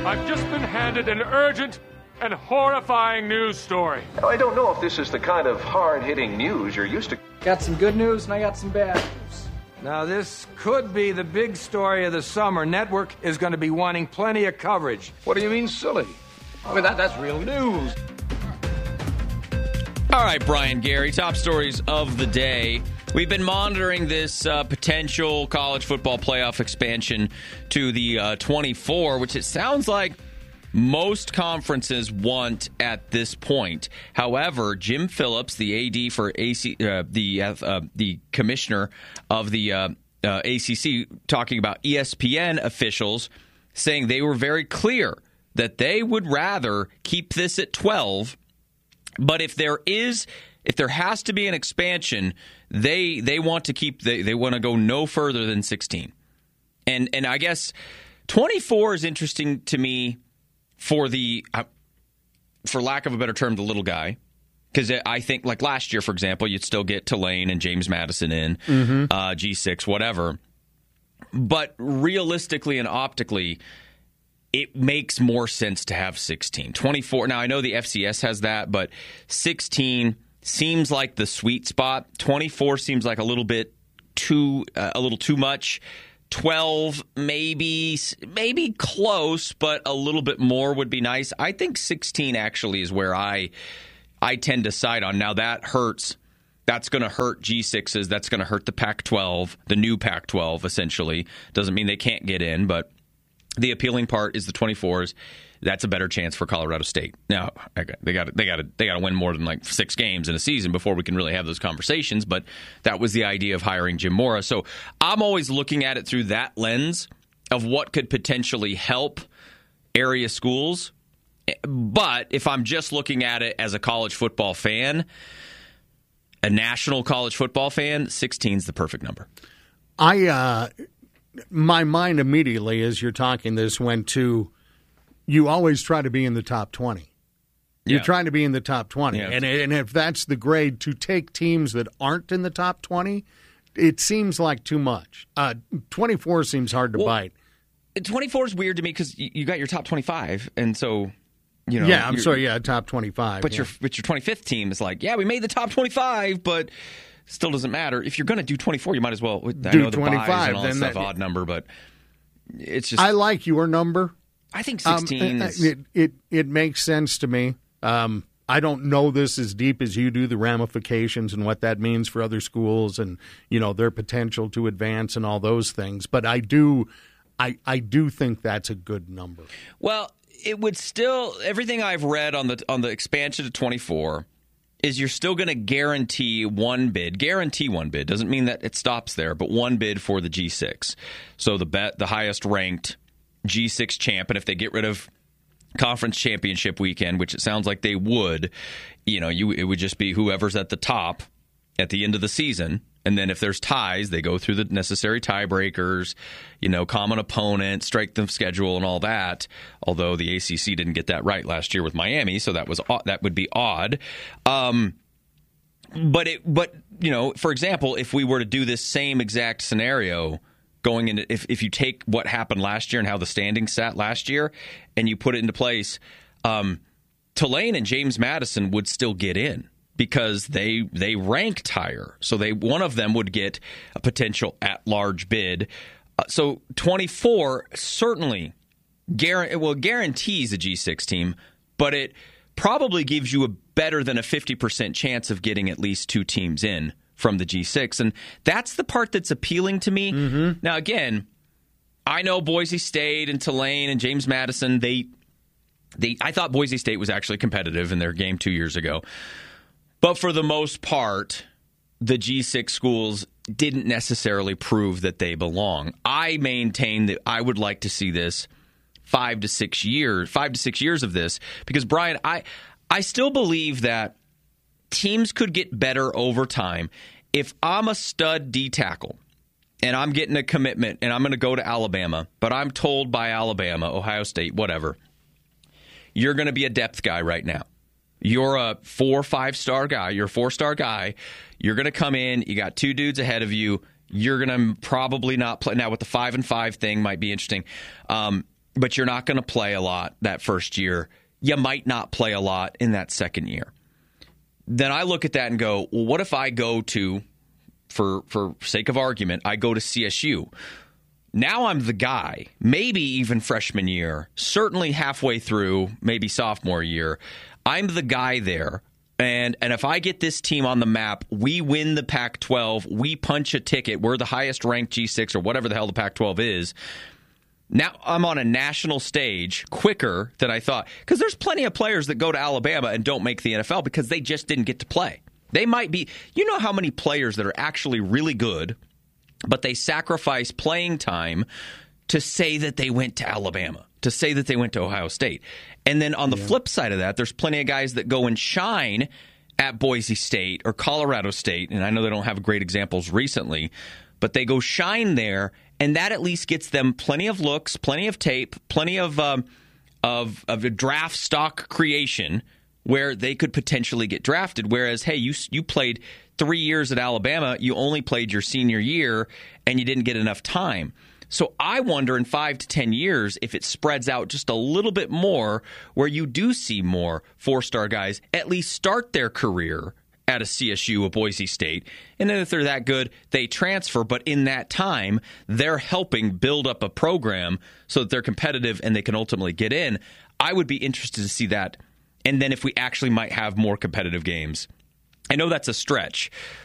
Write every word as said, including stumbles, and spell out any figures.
I've just been handed an urgent and horrifying news story. Now, I don't know if this is the kind of hard-hitting news you're used to. Got some good news and I got some bad news. Now, this could be the big story of the summer. Network is going to be wanting plenty of coverage. What do you mean, silly? I mean, that, that's real news. All right, Brian Gary, top stories of the day. We've been monitoring this uh, potential college football playoff expansion to the uh, twenty-four, which it sounds like most conferences want at this point. However, Jim Phillips, the A D for A C, uh, the uh, the commissioner of the uh, uh, A C C, talking about E S P N officials, saying they were very clear that they would rather keep this at twelve. But if there is, if there has to be an expansion, they they want to keep they, they want to go no further than sixteen. And and I guess twenty-four is interesting to me for the, uh, for lack of a better term, the little guy. Because I think, like last year, for example, you'd still get Tulane and James Madison in, mm-hmm. uh, G six, whatever. But realistically and optically, it makes more sense to have sixteen. twenty-four, now I know the F C S has that, but sixteen seems like the sweet spot. twenty-four seems like a little bit too, uh, a little too much. twelve, maybe, maybe close, but a little bit more would be nice. I think sixteen actually is where I, I tend to side on. Now that hurts. That's going to hurt G sixes. That's going to hurt the Pac twelve, the new Pac twelve, essentially. Doesn't mean they can't get in, but the appealing part is the twenty-fours. That's a better chance for Colorado State. Now, they got they got to they got to win more than like six games in a season before we can really have those conversations. But that was the idea of hiring Jim Mora. So I'm always looking at it through that lens of what could potentially help area schools. But if I'm just looking at it as a college football fan, a national college football fan, sixteen is the perfect number. I. Uh... My mind immediately, as you're talking this, went to you always try to be in the top twenty. You're yeah. trying to be in the top twenty. Yeah. And, and if that's the grade, to take teams that aren't in the top twenty, it seems like too much. Uh, twenty-four seems hard to well, bite. twenty-four is weird to me because you got your top twenty-five, and so, you know. Yeah, I'm sorry, yeah, top twenty-five. But, yeah. your, but your twenty-fifth team is like, yeah, we made the top twenty-five, but still doesn't matter. If you're going to do twenty-four, you might as well. I do know the twenty-five. Buys and all then that stuff, that, odd number, but it's just. I like your number. I think sixteen. Um, is, it, it it makes sense to me. Um, I don't know this as deep as you do, the ramifications and what that means for other schools and, you know, their potential to advance and all those things. But I do, I I do think that's a good number. Well, it would still everything I've read on the on the expansion to twenty-four. Is you're still going to guarantee one bid. Guarantee one bid doesn't mean that it stops there, but one bid for the G six. So the bet, the highest ranked G six champ, and if they get rid of conference championship weekend, which it sounds like they would, you know, you it would just be whoever's at the top at the end of the season. And then if there's ties, they go through the necessary tiebreakers, you know, common opponent, strength of schedule, and all that. Although the A C C didn't get that right last year with Miami, so that was that would be odd. Um, but it, but you know, for example, if we were to do this same exact scenario going into, if if you take what happened last year and how the standings sat last year, and you put it into place, um, Tulane and James Madison would still get in. Because they they ranked higher, so they one of them would get a potential at-large bid. Uh, so twenty-four certainly guarantee well guarantees a G six team, but it probably gives you a better than a fifty percent chance of getting at least two teams in from the G six, and that's the part that's appealing to me. Mm-hmm. Now again, I know Boise State and Tulane and James Madison. They they I thought Boise State was actually competitive in their game two years ago. But for the most part, the G six schools didn't necessarily prove that they belong. I maintain that I would like to see this five to six years, five to six years of this, because Brian, I I still believe that teams could get better over time. If I'm a stud D tackle and I'm getting a commitment and I'm going to go to Alabama, but I'm told by Alabama, Ohio State, whatever, you're going to be a depth guy right now. You're a four or five star guy. You're a four star guy. You're going to come in. You got two dudes ahead of you. You're going to probably not play. Now, with the five and five thing might be interesting. Um, but you're not going to play a lot that first year. You might not play a lot in that second year. Then I look at that and go, well, what if I go to, for for sake of argument, I go to C S U. Now I'm the guy, maybe even freshman year, certainly halfway through, maybe sophomore year. I'm the guy there. And and if I get this team on the map, we win the Pac twelve, we punch a ticket, we're the highest ranked G six or whatever the hell the Pac twelve is. Now I'm on a national stage quicker than I thought. Because there's plenty of players that go to Alabama and don't make the N F L because they just didn't get to play. They might be, you know how many players that are actually really good, but they sacrifice playing time to say that they went to Alabama, to say that they went to Ohio State. And then on the yeah. flip side of that, there's plenty of guys that go and shine at Boise State or Colorado State. And I know they don't have great examples recently, but they go shine there, and that at least gets them plenty of looks, plenty of tape, plenty of um, of, of a draft stock creation where they could potentially get drafted. Whereas, hey, you you played three years at Alabama, you only played your senior year, and you didn't get enough time. So I wonder in five to ten years if it spreads out just a little bit more where you do see more four-star guys at least start their career at a C S U, a Boise State. And then if they're that good, they transfer. But in that time, they're helping build up a program so that they're competitive and they can ultimately get in. I would be interested to see that. And then if we actually might have more competitive games. I know that's a stretch,